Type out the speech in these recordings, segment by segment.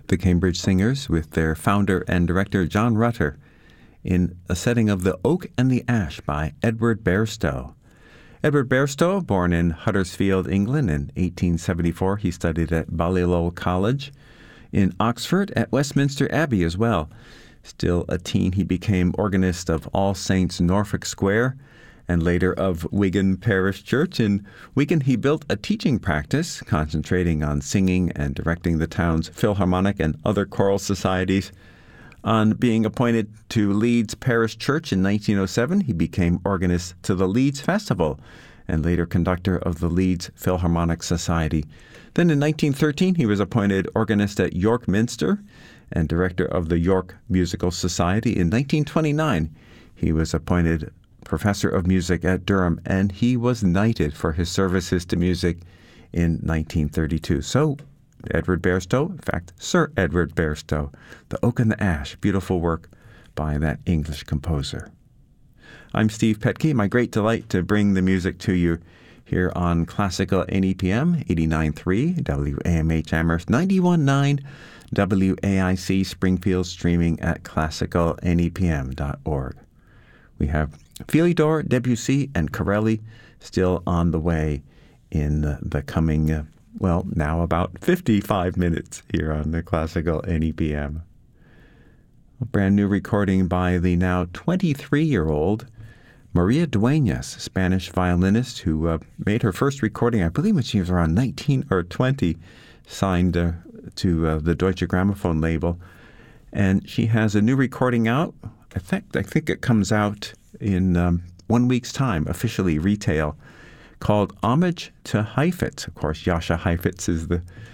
the Cambridge Singers with their founder and director John Rutter in a setting of The Oak and the Ash by Edward Bairstow. Edward Bairstow, born in Huddersfield, England in 1874, he studied at Balliol College in Oxford, at Westminster Abbey as well. Still a teen, he became organist of All Saints Norfolk Square and later of Wigan Parish Church. In Wigan, he built a teaching practice, concentrating on singing and directing the town's Philharmonic and other choral societies. On being appointed to Leeds Parish Church in 1907, he became organist to the Leeds Festival and later conductor of the Leeds Philharmonic Society. Then in 1913, he was appointed organist at York Minster and director of the York Musical Society. In 1929, he was appointed professor of music at Durham, and he was knighted for his services to music in 1932. So, Edward Bairstow, in fact, Sir Edward Bairstow, The Oak and the Ash, beautiful work by that English composer. I'm Steve Petke. My great delight to bring the music to you here on Classical NEPM 89.3, WAMH Amherst 91.9, WAIC Springfield, streaming at classicalnepm.org. We have Philidor, Debussy, and Corelli still on the way in the coming, now about 55 minutes here on the Classical NEPM. A brand new recording by the now 23-year-old Maria Dueñas, Spanish violinist who made her first recording, I believe, when she was around 19 or 20, signed to the Deutsche Grammophon label. And she has a new recording out. I think it comes out in 1 week's time, officially retail, called Homage to Heifetz. Of course, Jascha Heifetz is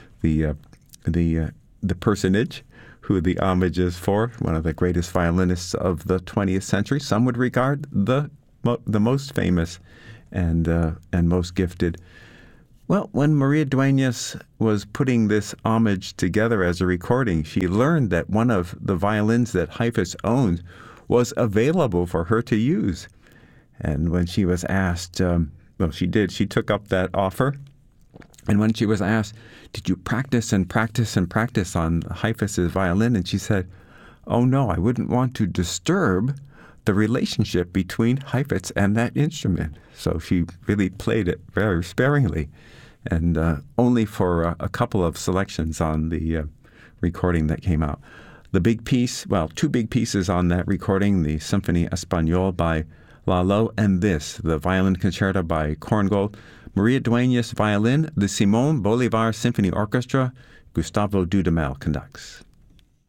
the personage who the homage is for, one of the greatest violinists of the 20th century. Some would regard the most famous and most gifted. Well, when Maria Dueñas was putting this homage together as a recording, she learned that one of the violins that Heifetz owned was available for her to use. And when she was asked, she did. She took up that offer. And when she was asked, did you practice and practice and practice on Heifetz's violin? And she said, oh no, I wouldn't want to disturb the relationship between Heifetz and that instrument. So she really played it very sparingly, and only for a couple of selections on the recording that came out. The big piece, two big pieces on that recording, the Symphonie Espagnole by Lalo, and the violin concerto by Korngold. Maria Dueñas violin, the Simon Bolivar Symphony Orchestra, Gustavo Dudamel conducts.